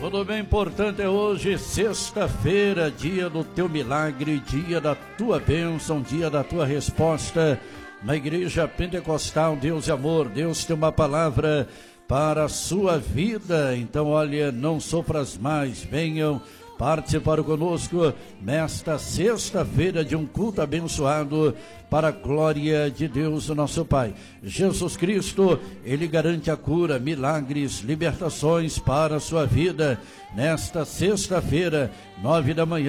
Tudo bem, importante é hoje, sexta-feira, dia do teu milagre, dia da tua bênção, dia da tua resposta. Na Igreja Pentecostal, Deus é amor, Deus tem uma palavra para a sua vida. Então, olha, não sofras mais, venham participar conosco nesta sexta-feira de um culto abençoado para a glória de Deus, o nosso Pai. Jesus Cristo, Ele garante a cura, milagres, libertações para a sua vida. Nesta sexta-feira, 9 da manhã.